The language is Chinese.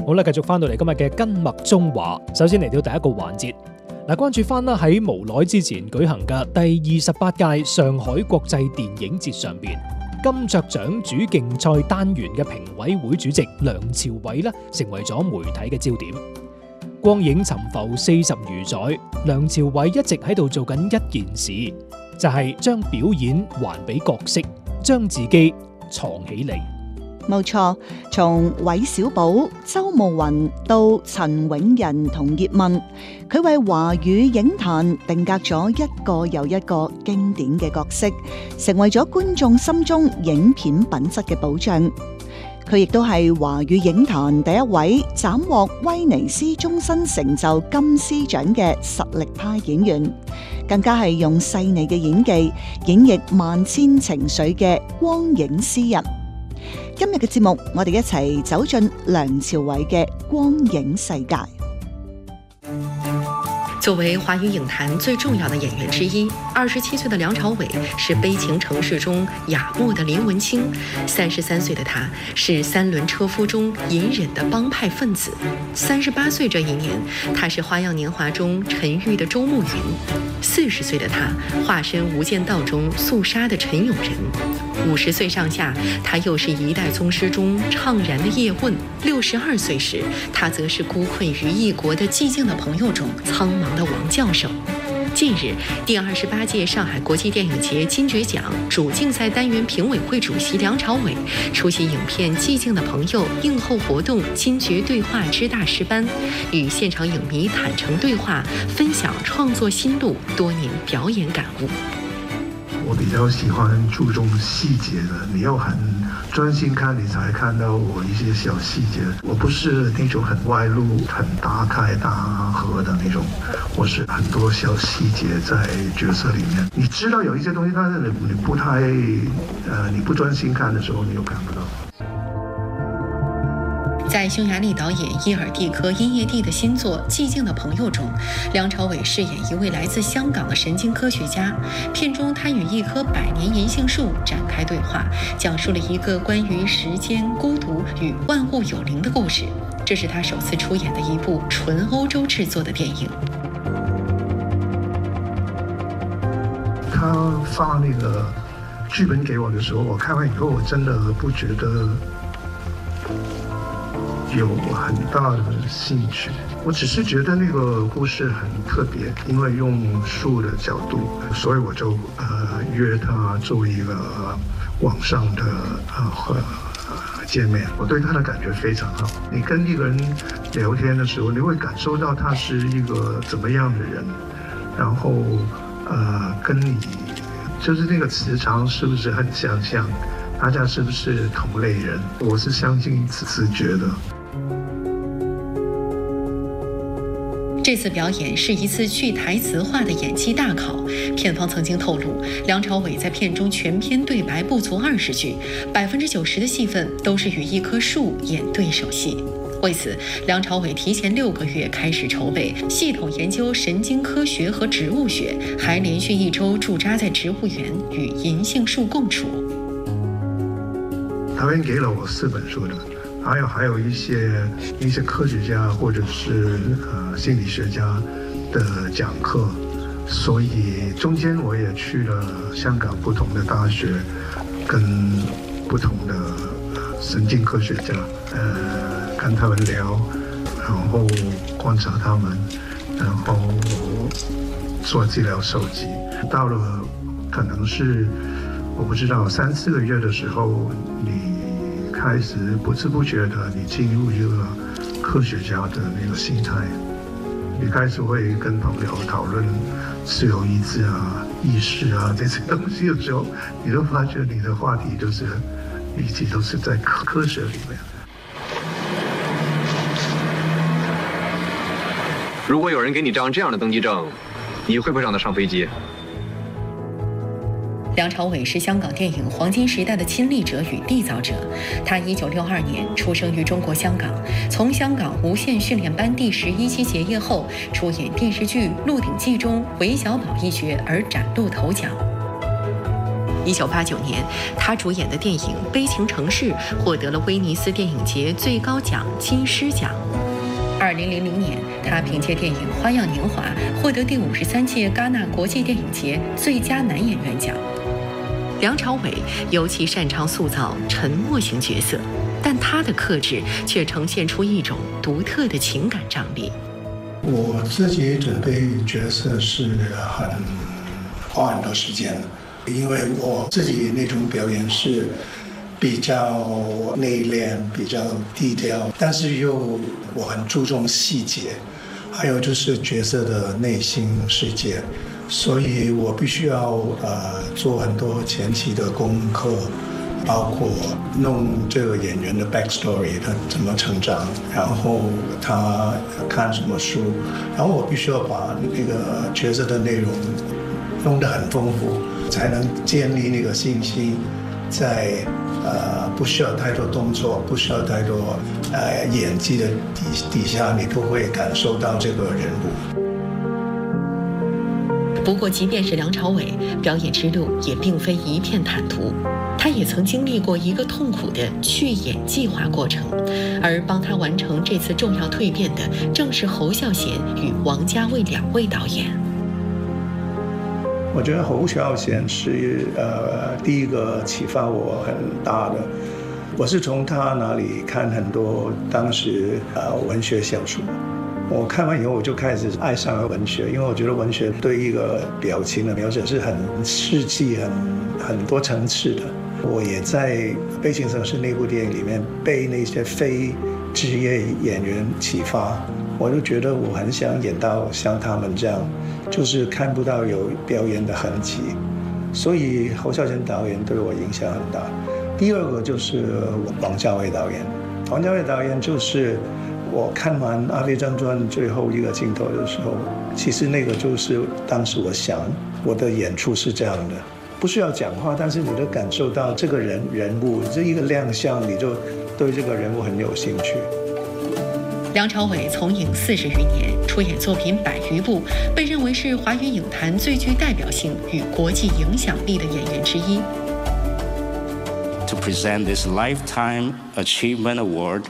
好啦，繼續翻到嚟今日嘅根脈中華。首先嚟到第一個環節，關注翻啦喺無耐之前舉行嘅第28屆上海國際電影節上邊，金雀獎主競賽單元嘅評委會主席梁朝偉啦，成為咗媒體嘅焦點。光影沉浮40餘載，梁朝偉一直喺度做緊一件事，就係將表演還俾角色，將自己藏起嚟。 冇錯，從韋小寶、周慕雲到陳永仁同葉問，佢為華語影壇定格咗一個又一個經典嘅角色，成為咗觀眾心中影片品質嘅保障。佢亦都係華語影壇第一位斬獲威尼斯終身成就金獅獎嘅實力派演員，更加係用細膩嘅演技演繹萬千情緒嘅光影詩人。今日嘅節目，我哋一齊走進梁朝偉嘅光影世界。 作为华语影坛最重要的演员之一，27岁的梁朝伟是《悲情城市》中雅默的林文清，33岁的他是三轮车夫中隐忍的帮派分子，38岁这一年他是《花样年华》中沉郁的周慕云，40岁的他化身《无间道》中肃杀的陈永仁，50岁上下他又是一代宗师中怅然的叶问，62岁时他则是孤困于异国的寂静的朋友中苍茫的王教授。近日，第28届上海国际电影节金爵奖主竞赛单元评委会主席梁朝伟出席影片《寂静的朋友》映后活动金爵对话之大师班，与现场影迷坦诚对话，分享创作心路、多年表演感悟。 我比较喜欢注重细节的，你要很专心看，你才看到我一些小细节。我不是那种很外露、很大开大合的那种，我是很多小细节在角色里面。你知道有一些东西，但是你不太你不专心看的时候，你又看不到。 在匈牙利导演伊尔蒂科·因耶蒂的新作《寂静的朋友》中，梁朝伟饰演一位来自香港的神经科学家。片中，他与一棵百年银杏树展开对话，讲述了一个关于时间、孤独与万物有灵的故事。这是他首次出演的一部纯欧洲制作的电影。 他发那个剧本给我的时候，我看完以后，我真的不觉得有很大的兴趣，我只是觉得那个故事很特别，因为用树的角度，所以我就约他做一个网上的见面。我对他的感觉非常好。你跟一个人聊天的时候，你会感受到他是一个怎么样的人，然后跟你就是那个磁场是不是很相像，大家是不是同类人？我是相信直觉的。 这次表演是一次去台词化的演技大考。片方曾经透露，梁朝伟在片中全篇对白不足20句，90%的戏份都是与一棵树演对手戏。为此，梁朝伟提前6个月开始筹备，系统研究神经科学和植物学，还连续1周驻扎在植物园与银杏树共处。 导演给了我4本书的。还有一些科学家或者是心理学家的讲课，所以中间我也去了香港不同的大学，跟不同的神经科学家跟他们聊，然后观察他们，然后做资料收集。到了可能是我不知道3-4个月的时候，你开始不知不觉的，你进入一个科学家的那个心态，你开始会跟朋友讨论自由意志啊、意识啊这些东西的时候，你都发觉你的话题就是一直都是在科学里面。 如果有人给你张这样的登机证，你会不会让他上飞机？ 梁朝伟是香港电影黄金时代的亲历者与缔造者。他1962年出生于中国香港，从香港无线训练班第11期结业后，出演电视剧《鹿鼎记》中韦小宝一角而崭露头角。 1989年，他主演的电影《悲情城市》获得了威尼斯电影节最高奖金狮奖。2000年，他凭借电影《花样年华》获得第53届戛纳国际电影节最佳男演员奖。梁朝伟尤其擅长塑造沉默型角色，但他的克制却呈现出一种独特的情感张力。 我自己准备角色是花很多时间，因为我自己那种表演是比较内敛、比较低调，但是我很注重细节，还有就是角色的内心世界，所以我必须要做很多前期的功课，包括弄这个演员的 backstory， 他怎么成长，然后他看什么书，然后我必须要把那个角色的内容弄得很丰富，才能建立那个信心，在不需要太多动作，不需要太多演技的底下，你都会感受到这个人物。 不过，即便是梁朝伟，表演之路也并非一片坦途，他也曾经历过一个痛苦的去演计划过程，而帮他完成这次重要蜕变的，正是侯孝贤与王家卫2位导演。 我觉得侯孝贤是第一个启发我很大的。我是从他那里看很多当时文学小说，我看完以后我就开始爱上了文学，因为我觉得文学对一个表情的描写是很世纪、很多层次的。我也在《悲情城市》那部电影里面被那些非职业演员启发，我就觉得我很想演到像他们这样，就是看不到有表演的痕迹，所以侯孝贤导演对我影响很大。第二个就是王家卫导演，王家卫导演就是我看完《阿飞正传》最后一个镜头的时候，其实那个就是当时我想我的演出是这样的，不需要讲话，但是你就感受到这个人物这一个亮相，你就对这个人物很有兴趣。 梁朝伟从影40余年，出演作品100余部，被认为是华语影坛最具代表性与国际影响力的演员之一。 To present this Lifetime Achievement Award